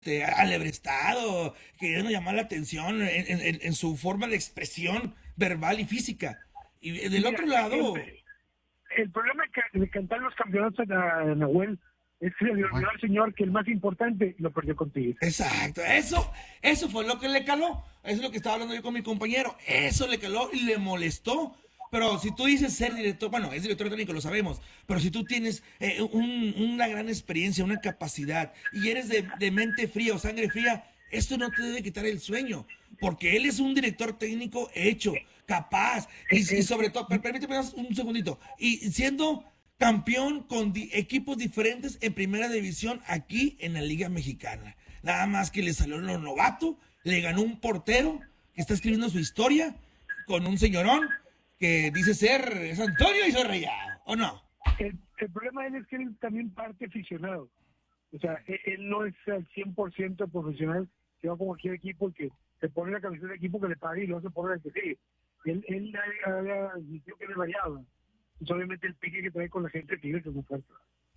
alebrestado, queriendo llamar la atención en su forma de expresión verbal y física. Y del Mira, otro lado, el problema de cantar los campeonatos a Nahuel es que se le olvidó al señor que el más importante lo perdió con Tigres. exacto, eso fue lo que le caló. Eso es lo que estaba hablando yo con mi compañero. Eso le caló y le molestó. Pero si tú dices ser director, bueno, es director técnico, lo sabemos, pero si tú tienes una gran experiencia, una capacidad, y eres de mente fría o sangre fría, esto no te debe quitar el sueño, porque él es un director técnico hecho, capaz, y Es sobre que todo, permíteme un segundito, y siendo campeón con equipos diferentes en primera división aquí en la Liga Mexicana. Nada más que le salió lo novato, le ganó un portero que está escribiendo su historia con un señorón que dice ser es Antonio y soy Rayado, ¿o no? el problema de él es que él también parte aficionado. O sea, él no es al 100% profesional, que va como cualquier equipo y que se pone la camiseta del equipo que le paga y luego se pone el que sigue. Él había dicho que era Rayado. Entonces, obviamente, el pique que trae con la gente de Tigres es muy fuerte.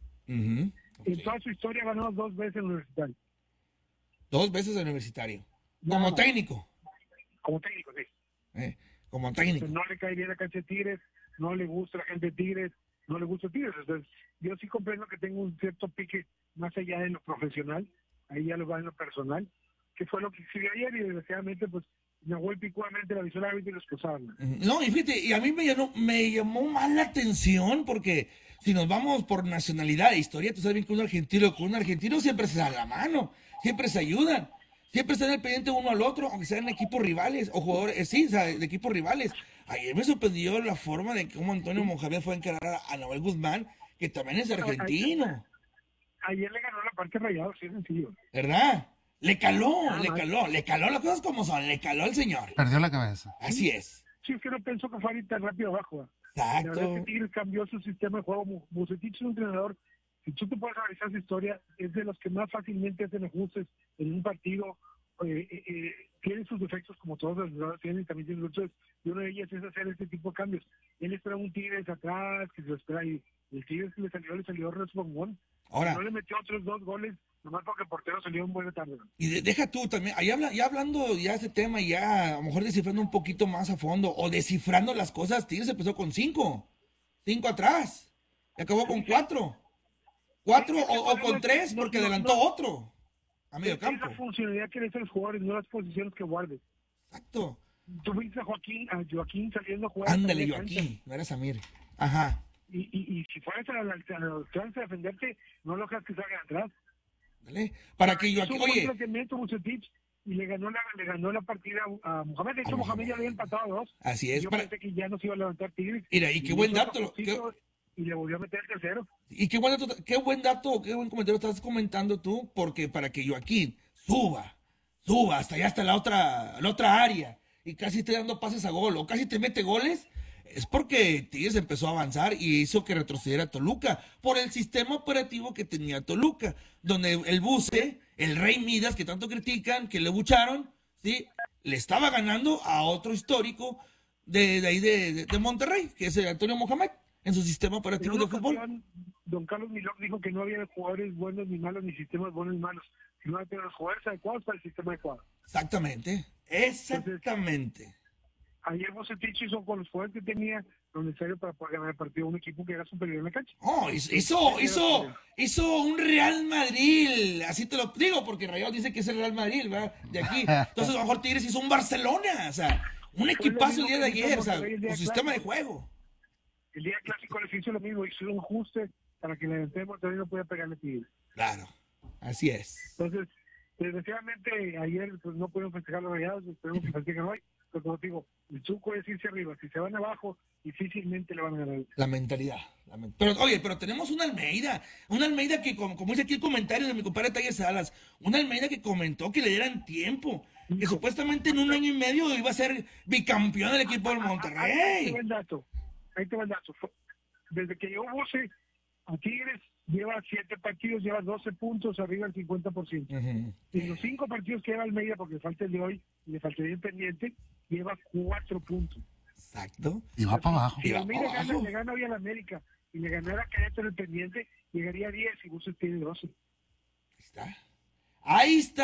En Okay. toda su historia ganó 2 veces en Universitario. 2 veces universitario. Nada Como más, técnico. como técnico, sí. eh, Como Entonces, técnico. no le cae bien la cancha de Tigres, no le gusta la gente de Tigres, no le gusta Tigres. Entonces, yo sí comprendo que tengo un cierto pique más allá de lo profesional, ahí ya lo va en lo personal, que fue lo que escribió ayer y desgraciadamente, pues, Nahuel picudamente la avisó al árbitro y lo expulsaron. No, y fíjate, y a mí me llamó más la atención porque si nos vamos por nacionalidad e historia, tú sabes bien que con un argentino siempre se da la mano, siempre se ayudan, siempre están al pendiente uno al otro, aunque sean equipos rivales o jugadores, sí, o sea, de equipos rivales. Ayer me sorprendió la forma de cómo Antonio Mohamed fue a encarar a Noel Guzmán, que también es argentino, Ayer le ganó la parte rayado, sí, es sencillo. ¿verdad? Nada más. Le caló las cosas como son, le caló al señor. Perdió la cabeza. Así es. Sí, es que no pensó que fuera a ir tan rápido abajo. La verdad es que Exacto. Tigres cambió su sistema de juego. Bucetich es un entrenador, si tú te puedes analizar su historia, es de los que más fácilmente hacen ajustes en un partido. Tiene sus defectos como todos los entrenadores tienen y también tiene luchas, y una de ellas es hacer este tipo de cambios. Él espera un Tigres atrás, que se lo espera, y el Tigres que le salió respongón. Y no Ahora, le metió otros 2 goles, nomás porque el portero salió en buena tarde. y deja tú también, ahí ya hablando ya de este tema, ya a lo mejor descifrando un poquito más a fondo, o descifrando las cosas, Tigres empezó con cinco atrás, y acabó Sí, con sí. cuatro, Sí, cuatro es que el o problema con es que tres, porque adelantó otro a medio es la campo. funcionalidad que le hacen los jugadores, no las posiciones que guardes. Exacto. Tú viste a Joaquín saliendo a jugar hasta Ándale, media cancha. Joaquín, no era Samir. Ajá, Y si fueras a la chance de defenderte, no lo dejas que salga atrás. dale. Para que Hizo Joaquín, un buen oye, planteamiento Bucetich y le ganó la partida a Mohamed. De a hecho, Mohamed ya Mohamed. había empatado a 2. Así Y es, yo pensé que ya no se iba a levantar Tigres. mira, y Y qué le buen hizo otro dato, ajustito y le volvió a meter el tercero. y qué buen dato, qué buen comentario estás comentando tú, porque para que Joaquín suba hasta allá, hasta la otra área, y casi esté dando pases a gol, o casi te mete goles, es porque Tigres empezó a avanzar y hizo que retrocediera Toluca, por el sistema operativo que tenía Toluca, donde el Buce, el Rey Midas, que tanto critican, que le bucharon, ¿sí? Le estaba ganando a otro histórico de ahí de Monterrey, que es el Antonio Mohamed, en su sistema En operativo una de fútbol. ocasión, don Carlos Milok dijo que no había jugadores buenos ni malos, ni sistemas buenos ni malos, sino que los jugadores adecuados para el sistema adecuado. Exactamente, Entonces, exactamente. ayer Bucetich hizo con los jugadores que tenía lo necesario para poder ganar el partido a un equipo que era superior en la cancha. Oh, Entonces, ese era el problema. hizo un Real Madrid, así te lo digo, porque Rayados dice que es el Real Madrid, ¿verdad? De aquí. Entonces, a lo mejor Tigres hizo un Barcelona, o sea, un Fue lo equipazo el mismo día que de le hizo ayer, o sea, Monterrey el con día sistema de clásico. juego. El día clásico les hizo lo mismo, hizo un ajuste para que la gente de Monterrey no pudiera pegarle a Tigres. Claro, así es. Entonces, desgraciadamente, ayer pues no pudieron festejar los Rayados, esperemos que festejen hoy. Pero como te digo, el truco es irse arriba. Si se van abajo, difícilmente le van a ganar. La mentalidad. Pero, oye, pero tenemos una Almeida que, como dice aquí el comentario de mi compadre Taller Salas, una Almeida que comentó que le dieran tiempo, que Hijo, supuestamente en un año y medio iba a ser bicampeón del equipo del ahí te va Monterrey. el dato. Ahí te va el dato. Desde que yo Buse a Tigres, lleva 7 partidos, lleva 12 puntos, arriba del 50%. Ujú. En los 5 partidos que lleva Almeida, porque falta el de hoy y le faltaría el pendiente, lleva 4 puntos. Exacto. Y va para abajo. Y Si va Almeida para abajo. le gana hoy al América y le ganara a Querétaro el pendiente, llegaría a 10 y Buse tiene 12. Ahí está. Ahí está.